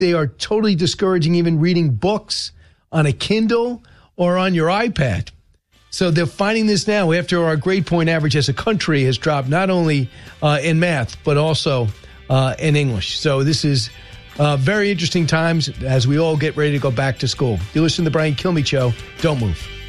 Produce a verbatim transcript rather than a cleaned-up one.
they are totally discouraging even reading books on a Kindle or on your iPad. So they're finding this now after our grade point average as a country has dropped not only uh, in math, but also uh, in English. So this is uh, very interesting times as we all get ready to go back to school. You listen to the Brian Kilmeade Show. Don't move.